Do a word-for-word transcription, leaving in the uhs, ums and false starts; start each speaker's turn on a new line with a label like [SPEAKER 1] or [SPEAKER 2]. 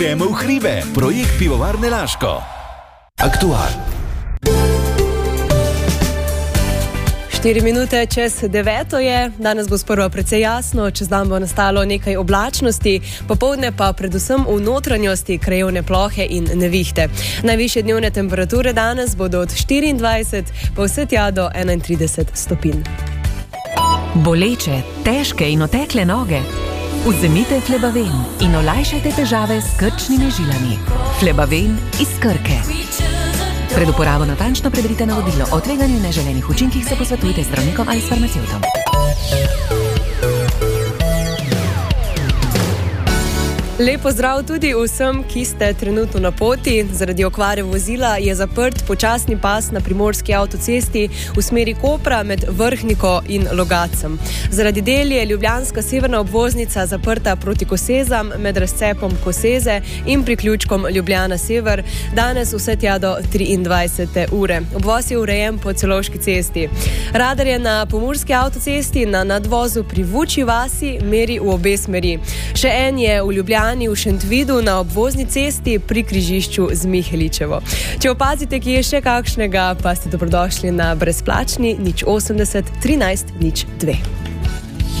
[SPEAKER 1] Gremo v hribe, projekt Pivovarne Laško. Aktual.
[SPEAKER 2] Štiri minute čez deveto je, danes bo sprva precej jasno, čez dan bo nastalo nekaj oblačnosti, popoldne pa predvsem v notranjosti krajevne plohe in nevihte. Najvišje dnevne temperature danes bodo od štiriindvajset pa vse tja do enaintrideset stopinj.
[SPEAKER 3] Boleče, težke in otekle noge? Vzemite Flebaven in olajšajte težave s krčnimi žilami. Flebaven iz Krke. Pred uporabo natančno preberite navodilo. O tveganju in neželenih učinkih se posvetujte z zdravnikom ali s farmacevtom.
[SPEAKER 2] Lep pozdrav tudi vsem, ki ste trenutno na poti. Zaradi okvare vozila je zaprt počasni pas na primorski avtocesti v smeri Kopra med Vrhniko in Logacem. Zaradi del je ljubljanska severna obvoznica zaprta proti Kosezam med razcepom Koseze in priključkom Ljubljana Sever, danes vse tja do triindvajsete ure. Obvoz je urejen po Celovški cesti. Radar je na pomurski avtocesti na nadvozu pri Vučji vasi meri v obe smeri. Še en je v Ljubljani v Šentvidu na obvozni cesti pri križišču z Miheličevo. Če opazite, ki je še kakšnega, pa ste dobrodošli na brezplačni nič osemdeset trinajst nič dve.